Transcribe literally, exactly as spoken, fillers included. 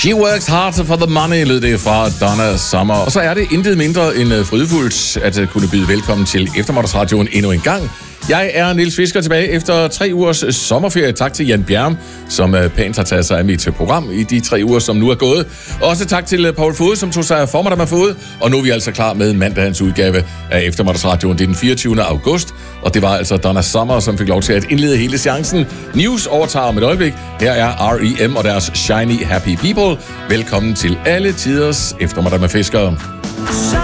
She works hard for the money, lød det fra Donna Summer. Og så er det intet mindre end frydefuldt at kunne byde velkommen til Eftermiddagsradioen endnu en gang. Jeg er Niels Fisker tilbage efter tre ugers sommerferie. Tak til Jan Bjerm, som pænt har taget sig af mit program i de tre uger, som nu er gået. Også tak til Paul Fode, som tog sig af formiddag med Fode. Og nu er vi altså klar med mandagens udgave af Eftermiddagsradioen. Det er den fireogtyvende august, og det var altså Donna Summer, som fik lov til at indlede hele seancen. News overtager om et øjeblik. Her er R E M og deres Shiny Happy People. Velkommen til alle tiders Eftermiddag med Fisker.